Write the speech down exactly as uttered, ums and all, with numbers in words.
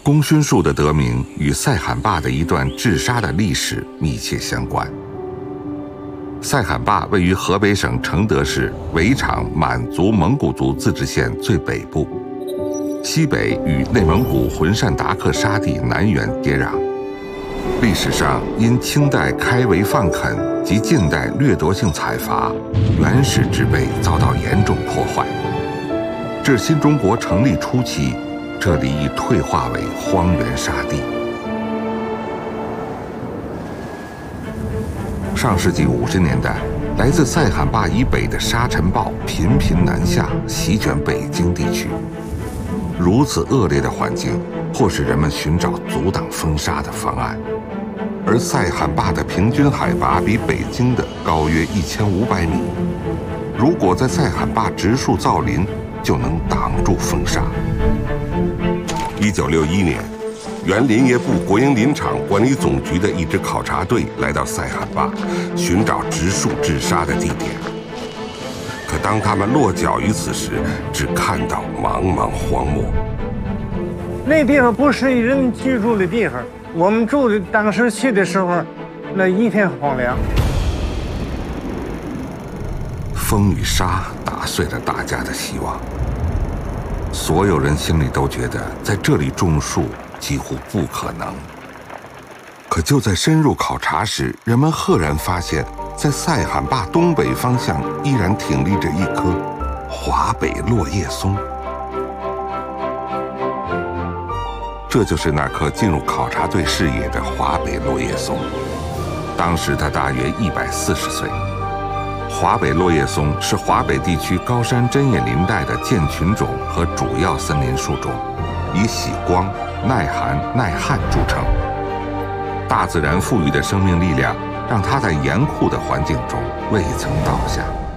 功勋树的得名与赛罕坝的一段治沙的历史密切相关。赛罕坝位于河北省承德市围场满族蒙古族自治县最北部，西北与内蒙古浑善达克沙地南缘接壤。历史上因清代开围放垦及近代掠夺性采伐，原始植被遭到严重破坏。至新中国成立初期，这里已退化为荒原沙地。上世纪五十年代，来自赛罕坝以北的沙尘暴频频南下，席卷北京地区。如此恶劣的环境，迫使人们寻找阻挡风沙的方案。而赛罕坝的平均海拔比北京的高约一千五百米，如果在赛罕坝植树造林，就能挡住风沙。 一九六一年，原林业部国营林场管理总局的一支考察队来到赛罕坝，寻找植树治沙的地点。可当他们落脚于此时，只看到茫茫荒漠。 那地方不适宜人居住的地方，我们住的当时去的时候，那一片荒凉。 风与沙打碎了大家的希望，所有人心里都觉得在这里种树几乎不可能。可就在深入考察时，人们赫然发现，在赛罕坝东北方向依然挺立着一棵华北落叶松。这就是那棵进入考察队视野的华北落叶松。当时它大约一百四十岁。华北落叶松是华北地区高山针叶林带的建群种和主要森林树种，以喜光、耐寒、耐旱著称。大自然赋予的生命力量，让它在严酷的环境中未曾倒下。